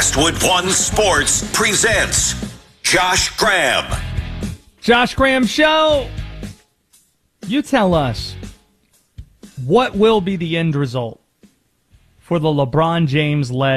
Westwood One Sports presents Josh Graham. Josh Graham Show. You tell us, what will be the end result for the LeBron James-led